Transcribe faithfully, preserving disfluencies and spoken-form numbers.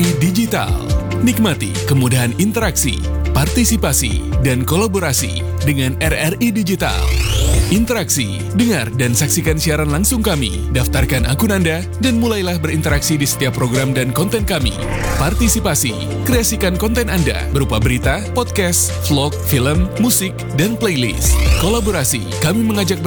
I Digital. Nikmati kemudahan interaksi, partisipasi, dan kolaborasi dengan R R I Digital. Interaksi, dengar dan saksikan siaran langsung kami, daftarkan akun Anda, dan mulailah berinteraksi di setiap program dan konten kami. Partisipasi, kreasikan konten Anda berupa berita, podcast, vlog, film, musik, dan playlist. Kolaborasi, kami mengajak